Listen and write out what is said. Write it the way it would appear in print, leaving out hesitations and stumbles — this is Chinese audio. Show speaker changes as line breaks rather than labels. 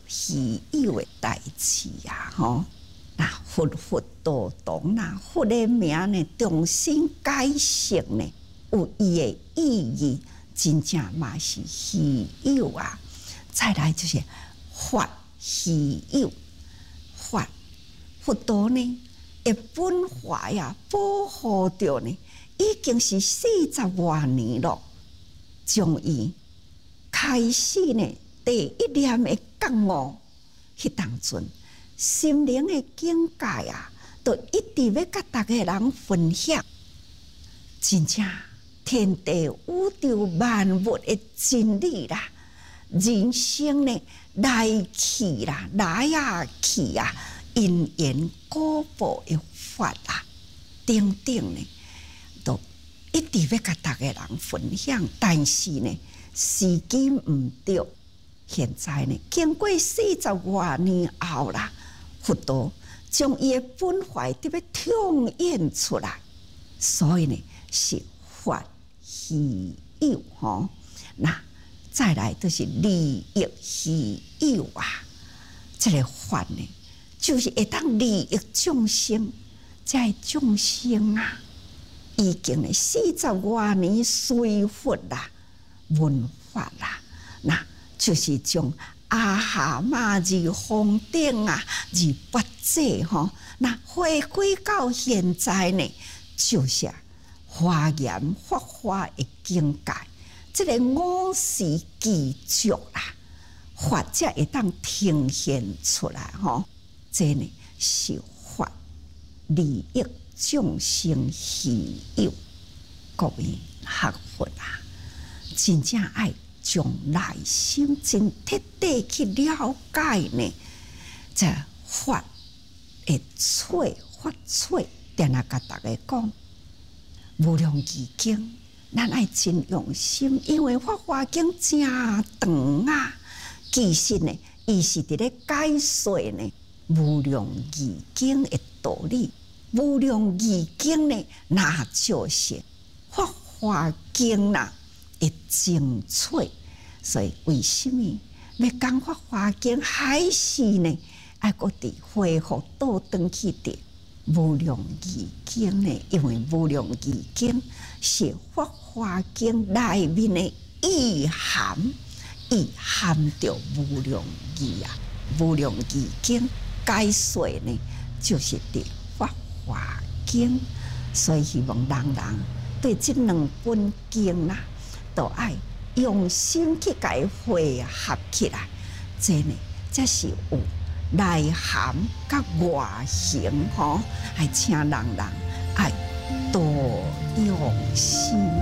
稀有的代志啊！吼，那佛佛道同那佛的名呢，重新改写呢，有伊的意义，真正嘛是稀有啊！再来就是法稀有，法佛道呢，的本怀啊，保护着呢，已经是40多年了，从伊开始呢。第一念的觉悟，迄当阵心灵的境界啊，都一直要甲大家人分享。真正天地宇宙万物的真理啦，人生呢来去啦，来啊去啊，因缘果报的法啊，等等呢，都一直要甲大家人分享。但是呢，时机唔对。现在呢，经过40多年后啦，佛陀将伊的本怀特别重演出来，所以呢是法稀有吼。那再来就是利益稀有啊，这个法呢，就是会当利益众生，在众生啊，已经呢40多年随佛啦、闻法啦，那。就是从阿哈嘛至方顶啊，至八者吼，那回归到现在呢，就是华严法华的境界，这个五时具足啦，法才会当呈现出来吼。这呢是法利益众生稀有，各位学佛啊，真正爱。从内心真彻底去了解呢，这法的粹法粹，定来甲大家讲，无量义经，咱爱真用心，因为法华经真长啊。其实呢，伊是伫咧解说呢无量义经的道理。无量义经呢，那就是法华经啦的精粹。所以为什么要讲法华经，还是呢爱搁伫恢复倒转去的无量义经呢？因为无量义经是法华经内面的意涵，意含着无量义啊。无量义经解说呢，就是伫法华经。所以希望人人对这两本经啦，都爱。用心去甲伊汇合起来，这呢，才是有内涵甲外形吼，还请人人爱多用心。